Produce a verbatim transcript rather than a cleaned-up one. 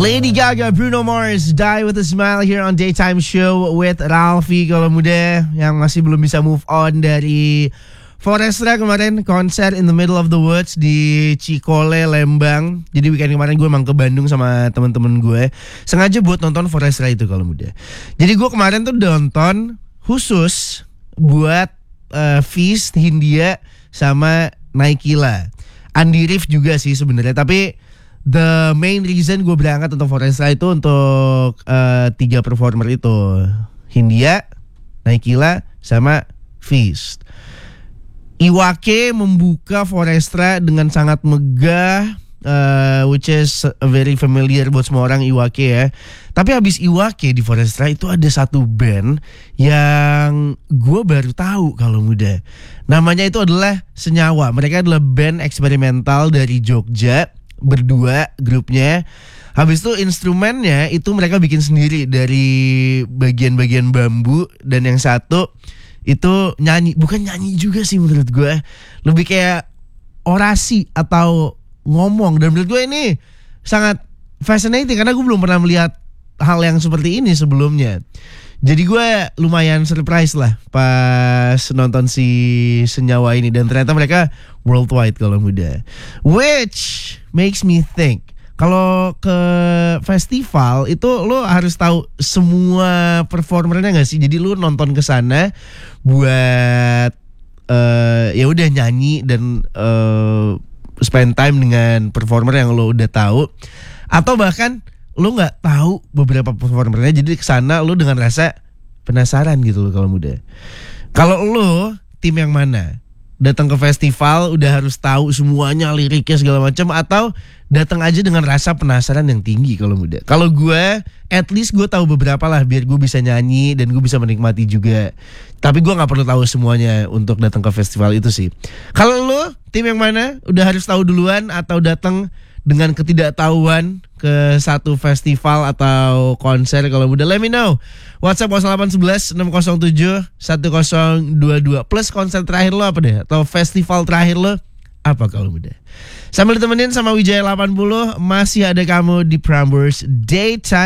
Lady Gaga, Bruno Mars, Die With A Smile here on Daytime Show with Ralfi. Kalau muda yang masih belum bisa move on dari Forestra kemarin konser in the middle of the woods di Cikole, Lembang. Jadi weekend kemarin gue emang ke Bandung sama teman-teman gue sengaja buat nonton Forestra itu kalau muda. Jadi gue kemarin tuh nonton khusus buat uh, Feast, Hindia sama Naikila. Andi Rif juga sih sebenarnya, tapi the main reason gue berangkat untuk Forestra itu untuk uh, tiga performer itu, Hindia, Naikila, sama Feast. Iwake membuka Forestra dengan sangat megah, uh, which is very familiar buat semua orang Iwake ya. Tapi habis Iwake di Forestra itu ada satu band yang gue baru tahu kalau muda. Namanya itu adalah Senyawa. Mereka adalah band eksperimental dari Jogja. Berdua grupnya. Habis itu instrumennya itu mereka bikin sendiri dari bagian-bagian bambu. Dan yang satu itu nyanyi. Bukan nyanyi juga sih menurut gue, lebih kayak orasi atau ngomong. Dan menurut gue ini sangat fascinating karena gue belum pernah melihat hal yang seperti ini sebelumnya. Jadi gue lumayan surprise lah pas nonton si Senyawa ini. Dan ternyata mereka worldwide kalau muda. Which makes me think, kalau ke festival itu lo harus tahu semua performernya gak sih? Jadi lo nonton ke sana buat uh, ya udah nyanyi dan uh, spend time dengan performer yang lo udah tahu. Atau bahkan lu nggak tahu beberapa performernya, jadi kesana lu dengan rasa penasaran gitu loh kalau muda. Kalau lu tim yang mana? Datang ke festival udah harus tahu semuanya, liriknya segala macam, atau datang aja dengan rasa penasaran yang tinggi kalau muda? Kalau gue, at least gue tahu beberapa lah biar gue bisa nyanyi dan gue bisa menikmati juga. Tapi gue nggak perlu tahu semuanya untuk datang ke festival itu sih. Kalau lu tim yang mana? Udah harus tahu duluan atau datang dengan ketidaktahuan ke satu festival atau konser kalau muda? Let me know. WhatsApp nol delapan satu satu enam nol tujuh satu nol dua dua. Plus konser terakhir lo apa deh? Atau festival terakhir lo apa kalau muda? Sambil ditemenin sama Wijaya delapan puluh, masih ada kamu di Prambors Daytime.